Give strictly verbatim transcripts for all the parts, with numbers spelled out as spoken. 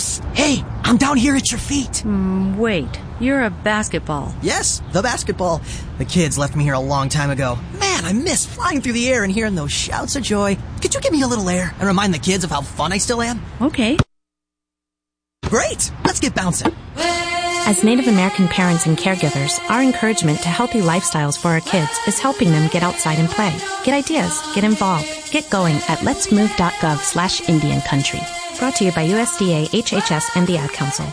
Psst, hey, I'm down here at your feet. Mm, wait, you're a basketball. Yes, the basketball. The kids left me here a long time ago. Man, I miss flying through the air and hearing those shouts of joy. Could you give me a little air and remind the kids of how fun I still am? Okay. Great, let's get bouncing. As Native American parents and caregivers, our encouragement to healthy lifestyles for our kids is helping them get outside and play. Get ideas, get involved, get going at letsmove.gov slash Indian Country. Brought to you by U S D A, H H S, and the Ad Council.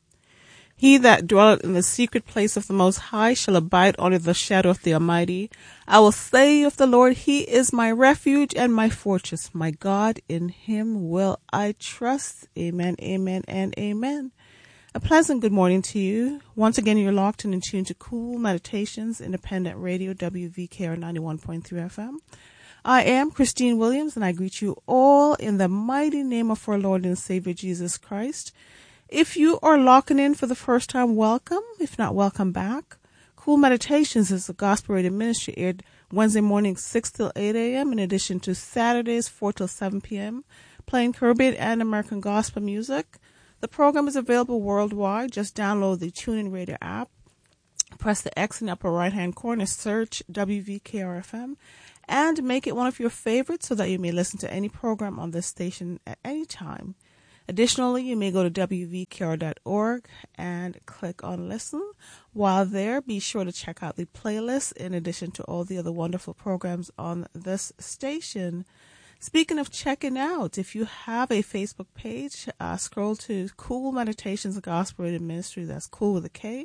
He that dwelleth in the secret place of the Most High shall abide under the shadow of the Almighty. I will say of the Lord, He is my refuge and my fortress. My God, in Him will I trust. Amen, amen, and amen. A pleasant good morning to you. Once again, you're locked in and tuned to Cool Meditations, Independent Radio, W V K R ninety-one point three F M. I am Christine Williams, and I greet you all in the mighty name of our Lord and Savior Jesus Christ. If you are locking in for the first time, welcome. If not, welcome back. Cool Meditations is a gospel-rated ministry aired Wednesday mornings six till eight a.m. in addition to Saturdays four till seven p.m., playing Caribbean and American gospel music. The program is available worldwide. Just download the TuneIn Radio app. Press the X in the upper right-hand corner, search W V K R F M, and make it one of your favorites so that you may listen to any program on this station at any time. Additionally, you may go to W V K R dot org and click on Listen. While there, be sure to check out the playlist in addition to all the other wonderful programs on this station. Speaking of checking out, if you have a Facebook page, uh, scroll to Cool Meditations Gospel Radio Ministry. That's cool with a K.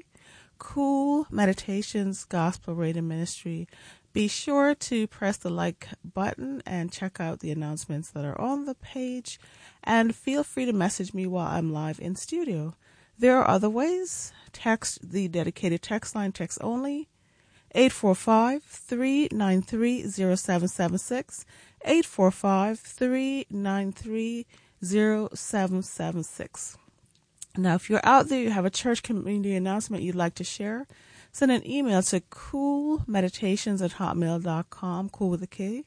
Cool Meditations Gospel Radio Ministry. Be sure to press the like button and check out the announcements that are on the page. And feel free to message me while I'm live in studio. There are other ways. Text the dedicated text line, text only, eight four five, three nine three, zero seven seven six. eight four five, three nine three, zero seven seven six. Now, if you're out there, you have a church community announcement you'd like to share, send an email to coolmeditations at hotmail dot com, cool with a K,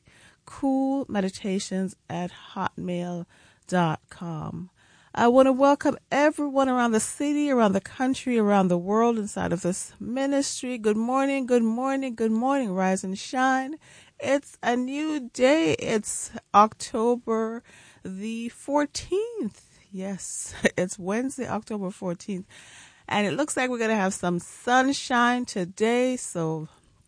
coolmeditations at hotmail dot com. I want to welcome everyone around the city, around the country, around the world inside of this ministry. Good morning, good morning, good morning, rise and shine. It's a new day. It's October the fourteenth. Yes, it's Wednesday, October fourteenth. And it looks like we're going to have some sunshine today. So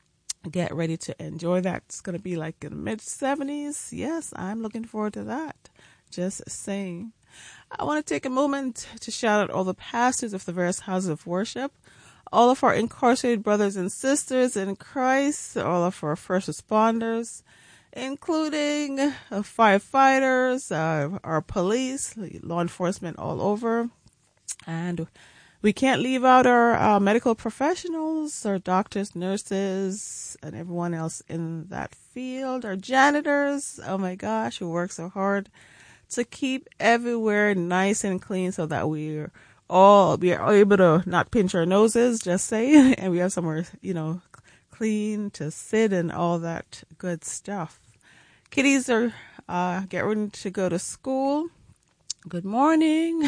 get ready to enjoy that. It's going to be like in the mid seventies. Yes, I'm looking forward to that. Just saying. I want to take a moment to shout out all the pastors of the various houses of worship, all of our incarcerated brothers and sisters in Christ, all of our first responders, including uh, firefighters, uh, our police, law enforcement all over. And we can't leave out our uh, medical professionals, our doctors, nurses, and everyone else in that field, our janitors, oh my gosh, who work so hard to keep everywhere nice and clean so that we're all be able to not pinch our noses, just say, and we have somewhere, you know, clean to sit and all that good stuff. Kiddies are uh, getting ready to go to school. Good morning.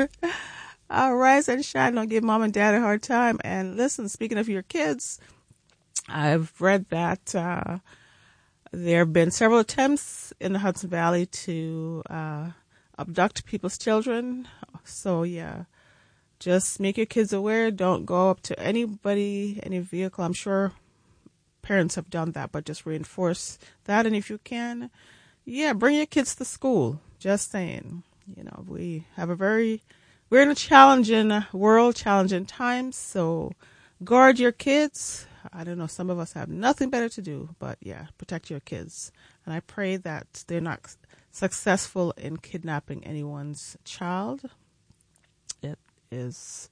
uh, rise and shine. Don't give mom and dad a hard time. And listen, speaking of your kids, I've read that uh, there have been several attempts in the Hudson Valley to uh, abduct people's children. So, yeah, just make your kids aware. Don't go up to anybody, any vehicle. I'm sure parents have done that, but just reinforce that. And if you can, yeah, bring your kids to school. Just saying. You know, we have a very, we're in a challenging world, challenging times. So guard your kids. I don't know, some of us have nothing better to do, but yeah, protect your kids. And I pray that they're not successful in kidnapping anyone's child. It is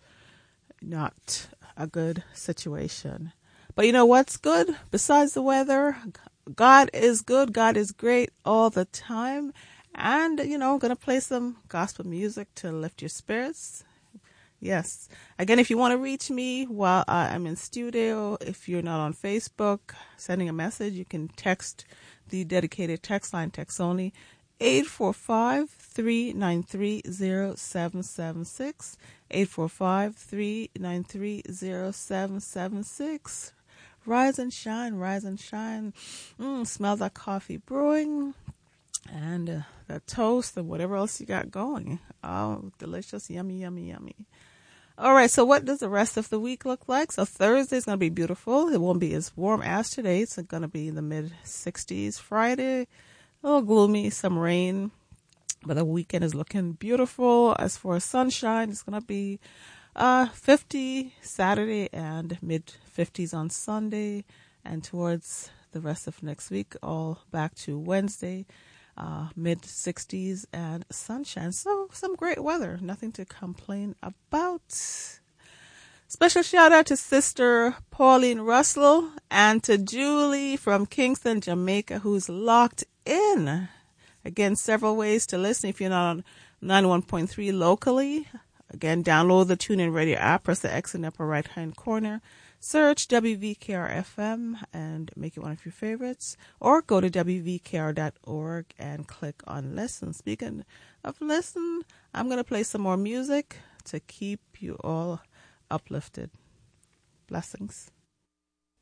not a good situation. But you know what's good? Besides the weather, God is good. God is great all the time. And, you know, I'm going to play some gospel music to lift your spirits. Yes. Again, if you want to reach me while I'm in studio, if you're not on Facebook, sending a message, you can text the dedicated text line, text only, eight four five, three nine three, zero seven seven six. eight four five, three nine three, zero seven seven six. Rise and shine, rise and shine. Mm, smell that coffee brewing and uh, that toast and whatever else you got going. Oh, delicious, yummy, yummy, yummy. All right, so what does the rest of the week look like? So Thursday is going to be beautiful. It won't be as warm as today. It's going to be in the mid sixties. Friday, a little gloomy, some rain, but the weekend is looking beautiful. As for sunshine, it's going to be uh, fifty Saturday and mid fifties on Sunday. And towards the rest of next week, all back to Wednesday. Uh, mid sixties and sunshine. So some great weather. Nothing to complain about. Special shout out to Sister Pauline Russell and to Julie from Kingston, Jamaica, who's locked in. Again, several ways to listen if you're not on ninety-one point three locally. Again, download the TuneIn Radio app, press the X in the upper right-hand corner. Search W V K R F M and make it one of your favorites. Or go to W V K R dot org and click on Listen. Speaking of listen, I'm going to play some more music to keep you all uplifted. Blessings.